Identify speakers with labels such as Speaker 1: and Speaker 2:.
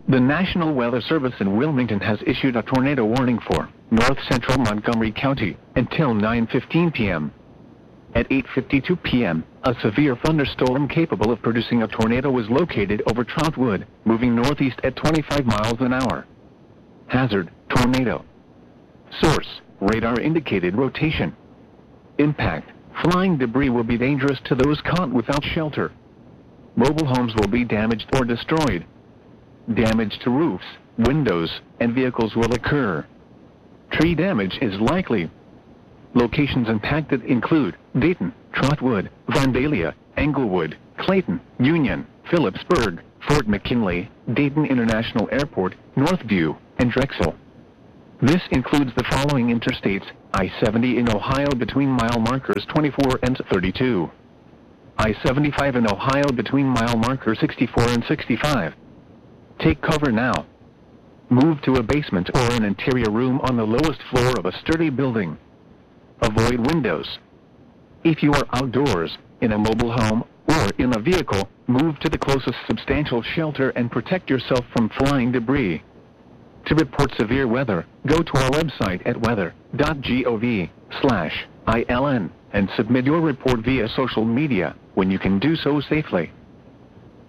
Speaker 1: The National Weather Service in Wilmington has issued a tornado warning for north central Montgomery County until 9:15 p.m. At 8:52 p.m., a severe thunderstorm capable of producing a tornado was located over Troutwood, moving northeast at 25 miles an hour. Hazard: tornado. Source: radar indicated rotation. Impact: flying debris will be dangerous to those caught without shelter. Mobile homes will be damaged or destroyed. Damage to roofs, windows, and vehicles will occur. Tree damage is likely. Locations impacted include Dayton, Trotwood, Vandalia, Englewood, Clayton, Union, Phillipsburg, Fort McKinley, Dayton International Airport, Northview, and Drexel. This includes the following interstates: I-70 in Ohio between mile markers 24 and 32. I-75 in Ohio between mile markers 64 and 65. Take cover now. Move to a basement or an interior room on the lowest floor of a sturdy building. Avoid windows. If you are outdoors, in a mobile home, or in a vehicle, move to the closest substantial shelter and protect yourself from flying debris. To report severe weather, go to our website at weather.gov/ILN and submit your report via social media when you can do so safely.